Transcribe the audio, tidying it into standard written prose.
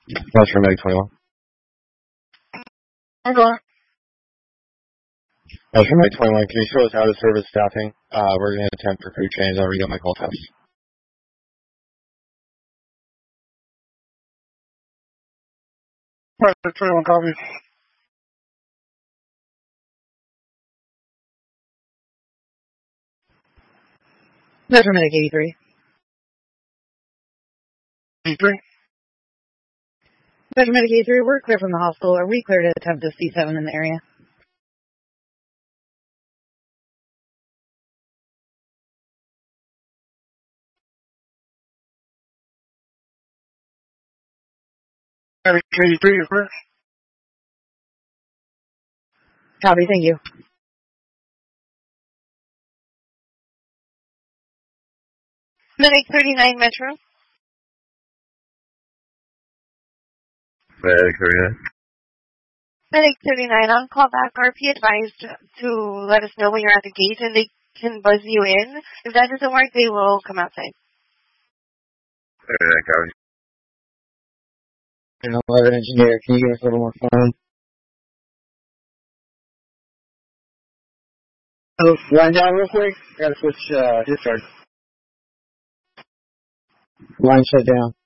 That's for Meg 21. I'm going. That's for Meg 21. Can you show us out of service staffing? We're going to attempt for food chains. I'll read out my call test. Private 21 copy. That's for Medic 83. 83. That's for Medic 83. We're clear from the hospital. Are we clear to attempt a C7 in the area? Medic 83 is clear. Copy, thank you. Medic 39 Metro. Meg 39. Medic 39 on callback. RP advised to let us know when you're at the gate and they can buzz you in. If that doesn't work, they will come outside. 39 copy. And 11 engineer, can you give us a little more phone? Oh, line down real quick. Gotta switch discharge. Line shut down.